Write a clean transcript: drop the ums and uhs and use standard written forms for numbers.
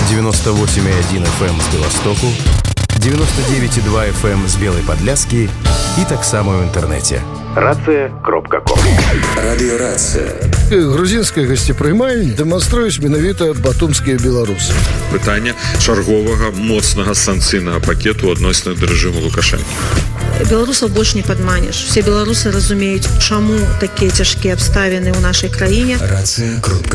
98,1 FM з Беластоку, 99,2 FM з Белай Падляскі і таксама ў інтэрнэце. Рацыя.ком. Радыёрацыя. Грузінская гасцепрымальня дэманструюць менавіта батумскія беларусы. Пытанне чарговага моцнага санкцыйнага пакету адносна да рэжыму Лукашэнкі. Беларусаў больш не падманеш. Все беларусы разумеюць, чаму такія цяжкія абставіны ў нашай краіне. Рацыя.ком.